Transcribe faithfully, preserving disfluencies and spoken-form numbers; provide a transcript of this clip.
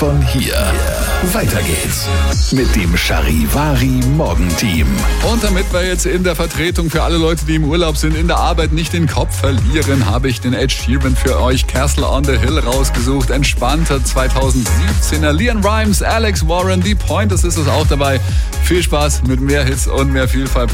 Von hier. Weiter geht's mit dem Charivari Morgenteam. Und damit wir jetzt in der Vertretung für alle Leute, die im Urlaub sind, in der Arbeit nicht den Kopf verlieren, habe ich den Ed Sheeran für euch, Castle on the Hill, rausgesucht. Entspannter zweitausendsiebzehner. Leon Rimes, Alex Warren, die Pointers ist es auch dabei. Viel Spaß mit mehr Hits und mehr Vielfalt.